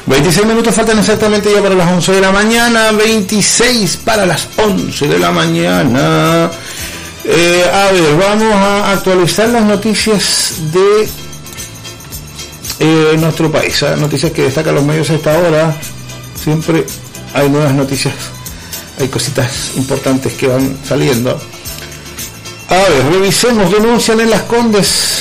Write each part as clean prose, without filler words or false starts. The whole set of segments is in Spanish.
26 minutos faltan exactamente ya para las 11 de la mañana, 26 para las 11 de la mañana. A ver, vamos a actualizar las noticias de nuestro país, noticias que destacan los medios a esta hora. Siempre hay nuevas noticias, hay cositas importantes que van saliendo. A ver, revisemos. Denuncian en Las Condes,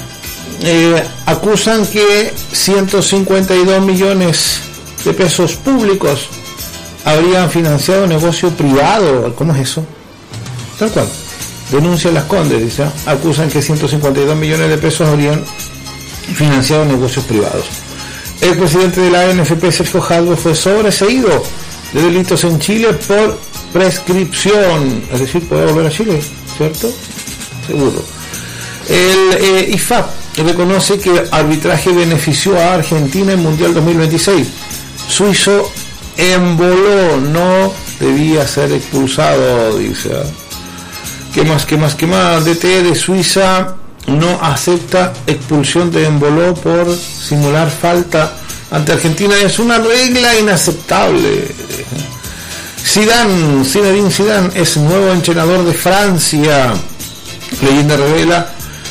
acusan que 152 millones de pesos públicos habrían financiado negocio privado. ¿Cómo es eso? Tal cual. Denuncian Las Condes, dice, acusan que 152 millones de pesos habrían financiado negocios privados. El presidente de la ANFP, Sergio Jadwe, fue sobreseído de delitos en Chile por prescripción, es decir, puede volver a Chile, ¿cierto? Seguro. El IFAP reconoce que el arbitraje benefició a Argentina en Mundial 2026. Suizo emboló, no debía ser expulsado, dice. ¿Qué más? DT de Suiza no acepta expulsión de Emboló por simular falta ante Argentina. Es una regla inaceptable. Zinedine Zidane es nuevo entrenador de Francia. Leyenda revela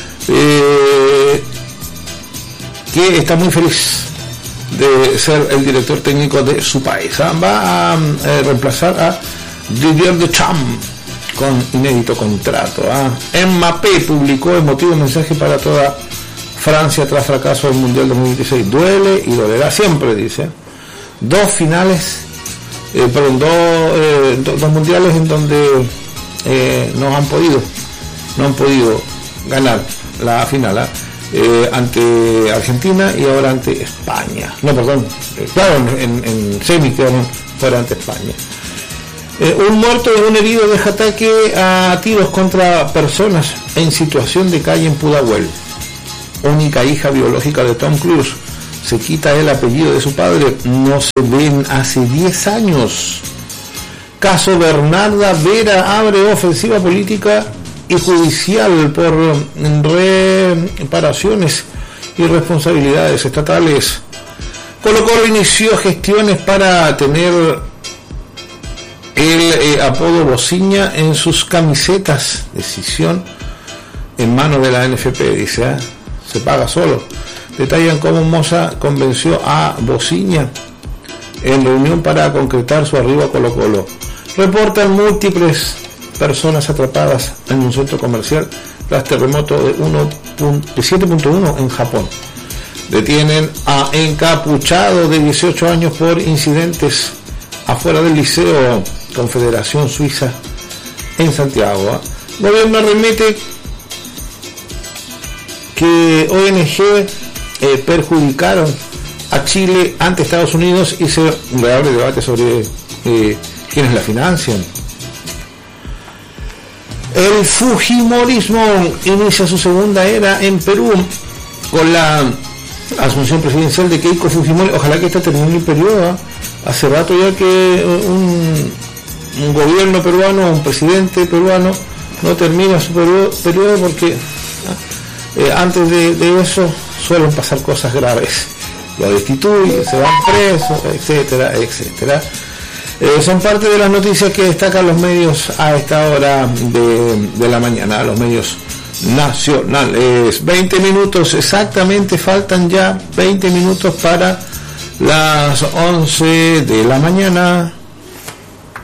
que está muy feliz de ser el director técnico de su país. Va a reemplazar a Didier Deschamps con inédito contrato. Mbappé publicó emotivo mensaje para toda Francia tras fracaso del Mundial 2026. Duele y dolerá siempre, dice. Dos mundiales en donde no han podido ganar la final ante Argentina y ahora ante España. En semi quedaron fuera ante España. Un muerto y un herido deja ataque a tiros contra personas en situación de calle en Pudahuel. Única hija biológica de Tom Cruise se quita el apellido de su padre. No se ven hace 10 años. Caso Bernarda Vera abre ofensiva política y judicial por reparaciones y responsabilidades estatales. Colo-Colo inició gestiones para tener el apodo Bociña en sus camisetas. Decisión en manos de la NFP, dice, se paga solo. Detallan cómo Moza convenció a Bociña en reunión para concretar su arribo a Colo-Colo. Reportan múltiples personas atrapadas en un centro comercial tras terremoto de 7.1 en Japón. Detienen a encapuchado de 18 años por incidentes afuera del Liceo Confederación Suiza en Santiago. Gobierno arremete que ONG perjudicaron a Chile ante Estados Unidos y se reabre debate sobre quiénes la financian. El Fujimorismo inicia su segunda era en Perú con la asunción presidencial de Keiko Fujimori. Ojalá que esta termine el periodo. Hace rato ya que un gobierno peruano, un presidente peruano no termina su periodo porque antes de eso suelen pasar cosas graves. Lo destituyen, se van presos, etcétera. Son parte de las noticias que destacan los medios a esta hora de la mañana, los medios nacionales. 20 minutos exactamente, faltan ya 20 minutos para las 11 de la mañana.